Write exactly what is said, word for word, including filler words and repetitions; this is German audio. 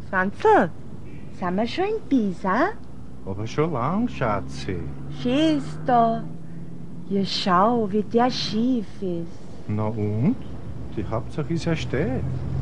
Franzl, sind wir schon in Pisa? Aber schon lang, Schatzi. Schön ist da. Ja, schau, wie der schief ist. Na und? Die Hauptsache ist, er steht.